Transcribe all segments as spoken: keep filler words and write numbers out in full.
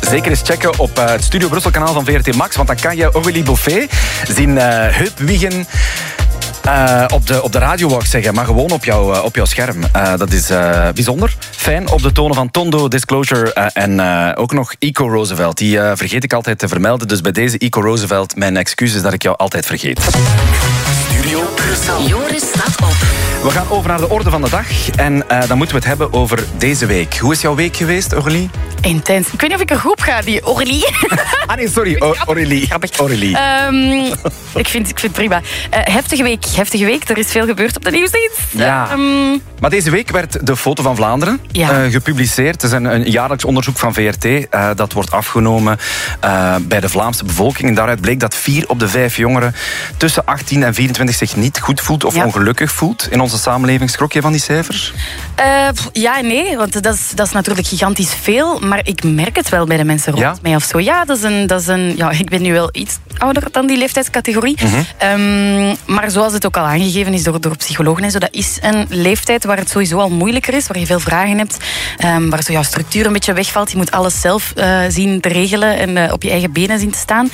zeker eens checken op uh, het Studio Brussel kanaal van V R T Max, want dan kan je Aurélie Boffet zien uh, heupwiegen. Uh, op, de, op de radio, wou ik zeggen, maar gewoon op, jou, uh, op jouw scherm. Uh, dat is uh, bijzonder. Fijn op de tonen van Tondo, Disclosure uh, en uh, ook nog Eco Roosevelt. Die uh, vergeet ik altijd te vermelden. Dus bij deze Eco Roosevelt, mijn excuses dat ik jou altijd vergeet. Studio Brussel. Joris staat op. We gaan over naar de orde van de dag. En uh, dan moeten we het hebben over deze week. Hoe is jouw week geweest, Aurélie? Intens. Ik weet niet of ik er goed op ga, die Aurélie. Ah nee, sorry. O- Aurélie. Aurélie. Um, ik, vind, ik vind het prima. Uh, heftige week. Heftige week. Er is veel gebeurd op de nieuwsdienst. Ja. Um, maar deze week werd de Foto van Vlaanderen ja. uh, gepubliceerd. Het is een, een jaarlijks onderzoek van V R T. Uh, dat wordt afgenomen uh, bij de Vlaamse bevolking. En daaruit bleek dat vier op de vijf jongeren tussen achttien en vierentwintig zich niet goed voelt of ja. ongelukkig voelt in onze samenleving. Schrok je van die cijfers? Uh, ja en nee, want dat is, dat is natuurlijk gigantisch veel. Maar ik merk het wel bij de mensen rond ja? mij of zo. Ja, dat is een, dat is een, ja, ik ben nu wel iets ouder dan die leeftijdscategorie. Mm-hmm. Um, maar zoals het ook al aangegeven is door, door psychologen en zo, dat is een leeftijd waar het sowieso al moeilijker is, waar je veel vragen hebt, um, waar zo jouw structuur een beetje wegvalt. Je moet alles zelf uh, zien te regelen en uh, op je eigen benen zien te staan.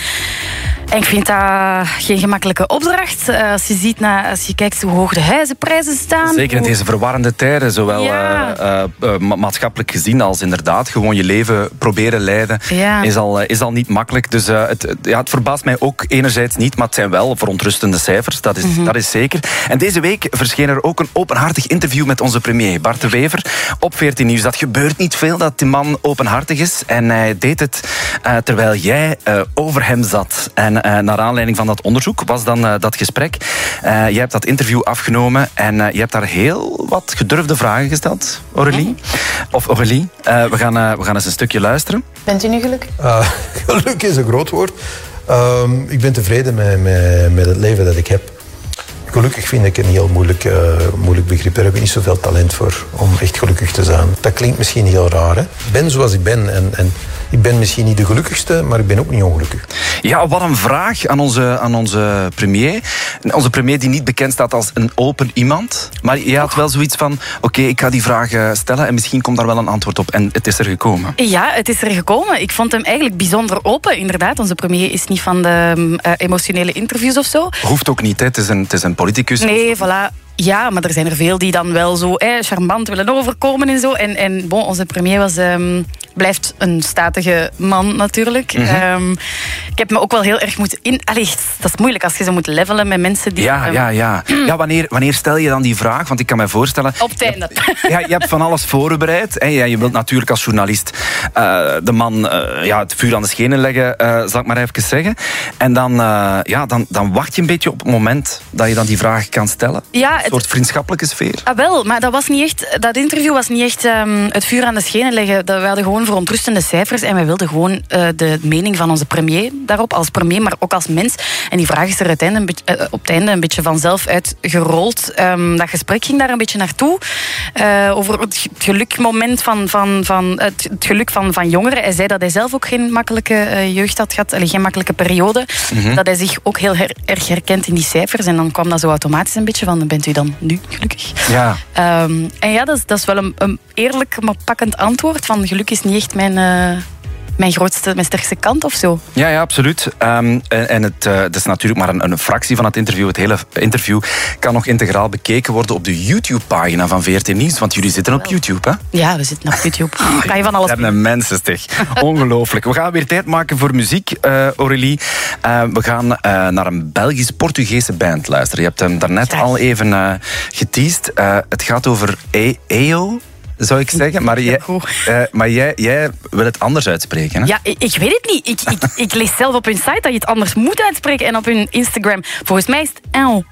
En ik vind dat geen gemakkelijke opdracht. Uh, als je ziet, na, als je kijkt hoe hoog de huizenprijzen staan. Zeker in deze verwarrende tijden, zowel ja. uh, uh, uh, maatschappelijk gezien als inderdaad gewoon je leven proberen leiden, ja. is, al, uh, is al niet makkelijk. Dus uh, het, ja, het verbaast mij ook enerzijds niet, maar het zijn wel verontrustende cijfers, dat is, mm-hmm. dat is zeker. En deze week verscheen er ook een openhartig interview met onze premier, Bart de Wever, op V R T Nieuws. Dat gebeurt niet veel, dat die man openhartig is. En hij deed het uh, terwijl jij uh, over hem zat. En uh, naar aanleiding van dat onderzoek was dan uh, dat gesprek. Uh, jij hebt dat interview afgenomen en uh, je hebt daar heel wat gedurfde vragen gesteld, Aurélie. Mm. Of Aurélie. Uh, we, gaan, uh, we gaan eens een stukje luisteren. Bent u nu gelukkig? Uh, geluk is een groot woord. Uh, ik ben tevreden met, met, met het leven dat ik heb. Gelukkig vind ik een heel moeilijk, uh, moeilijk begrip. Daar heb ik niet zoveel talent voor om echt gelukkig te zijn. Dat klinkt misschien heel raar, hè? Ik ben zoals ik ben en, en ik ben misschien niet de gelukkigste, maar ik ben ook niet ongelukkig. Ja, wat een vraag aan onze, aan onze premier. Onze premier die niet bekend staat als een open iemand. Maar je had wel zoiets van, oké, okay, ik ga die vraag stellen en misschien komt daar wel een antwoord op. En het is er gekomen. Ja, het is er gekomen. Ik vond hem eigenlijk bijzonder open, inderdaad. Onze premier is niet van de uh, emotionele interviews of zo. Hoeft ook niet, hè. Het is een, het is een politicus. Nee, voilà. Ja, maar er zijn er veel die dan wel zo eh, charmant willen overkomen en zo. En, en bon, onze premier was, um, blijft een statige man natuurlijk. Mm-hmm. Um, ik heb me ook wel heel erg moeten in... Allee, dat is moeilijk als je ze moet levelen met mensen die... Ja, um... ja, ja. ja wanneer, wanneer stel je dan die vraag? Want ik kan me voorstellen... Op het einde. Ja, je hebt van alles voorbereid. Hè. Ja, je wilt natuurlijk als journalist uh, de man uh, ja, het vuur aan de schenen leggen, uh, zal ik maar even zeggen. En dan, uh, ja, dan, dan wacht je een beetje op het moment dat je dan die vraag kan stellen. Ja, een soort vriendschappelijke sfeer. Ah, wel, maar dat was niet echt... Dat interview was niet echt um, het vuur aan de schenen leggen. We hadden gewoon verontrustende cijfers en wij wilden gewoon uh, de mening van onze premier daarop, als premier, maar ook als mens. En die vraag is er uiteindelijk een beetje, uh, op het einde een beetje vanzelf uitgerold. Um, dat gesprek ging daar een beetje naartoe. Uh, over het gelukmoment van, van, van, het, het geluk van, van jongeren. Hij zei dat hij zelf ook geen makkelijke uh, jeugd had gehad, allee, geen makkelijke periode. Mm-hmm. Dat hij zich ook heel her, erg herkent in die cijfers. En dan kwam dat zo automatisch een beetje van, bent u dan nu gelukkig? Ja. Um, en ja, dat is, dat is wel een, een eerlijk, maar pakkend antwoord. Van geluk is niet echt mijn... Uh, mijn grootste, mijn sterkste kant of zo. Ja, ja, absoluut. Um, en en het, uh, het is natuurlijk maar een, een fractie van het interview. Het hele interview kan nog integraal bekeken worden op de YouTube-pagina van V R T Nieuws. Want jullie zitten op YouTube, hè? Ja, we zitten op YouTube. Kan je van alles doen. Mensen, zeg. Ongelooflijk. We gaan weer tijd maken voor muziek, uh, Aurélie. Uh, we gaan uh, naar een Belgisch-Portugese band luisteren. Je hebt hem daarnet ja. al even uh, geteased. Uh, het gaat over E E O. Zou ik zeggen, maar, jij, uh, maar jij, jij wil het anders uitspreken, hè? Ja, ik, ik weet het niet. Ik, ik, ik lees zelf op hun site dat je het anders moet uitspreken en op hun Instagram. Volgens mij is het E O.